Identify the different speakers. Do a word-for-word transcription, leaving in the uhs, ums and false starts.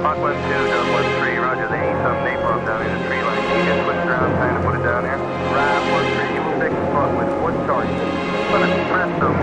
Speaker 1: Hawk one two, Dove one three, roger. They need some napalm down in the tree line. Can you just switch around time to put it down here? Right, one three, you will take the spot with one target. Gonna press them